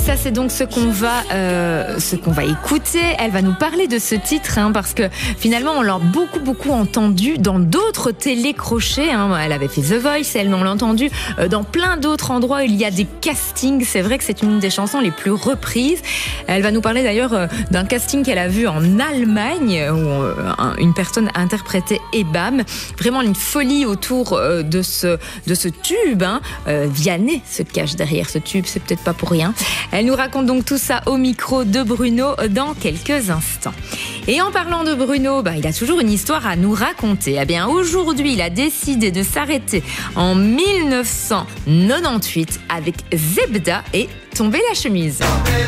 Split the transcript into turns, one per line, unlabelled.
ça c'est donc ce qu'on va écouter. Elle va nous parler de ce titre parce que finalement on l'a beaucoup entendu dans d'autres télécrochets. Elle avait fait The Voice, on l'a entendu dans plein d'autres endroits où il y a des castings. C'est vrai que c'est une des chansons les plus reprises. Elle va nous parler d'ailleurs d'un casting qu'elle a vu en Allemagne où une personne interprétait Ebam. Vraiment une folie autour de ce tube. Vianney se cache derrière ce tube, c'est peut-être pas pour rien. Elle nous raconte donc tout ça au micro de Bruno dans quelques instants. Et en parlant de Bruno, il a toujours une histoire à nous raconter. Eh bien, aujourd'hui, il a décidé de s'arrêter en 1998 avec Zebda et Tomber la chemise.